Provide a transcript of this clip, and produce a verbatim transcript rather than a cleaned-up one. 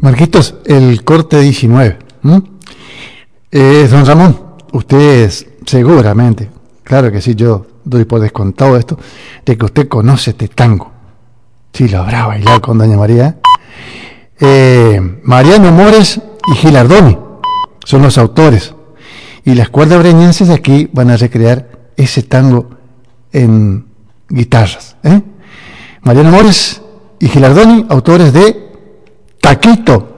Marquitos, el corte diecinueve. ¿Mm? Eh, don Ramón, ustedes seguramente, claro que sí, yo doy por descontado esto, de que usted conoce este tango. Sí, lo habrá bailado con doña María. Eh, Mariano Mores y Gilardoni son los autores. Y las cuerdas breñenses aquí van a recrear ese tango en guitarras. ¿eh? Mariano Mores y Gilardoni, autores de Taquito.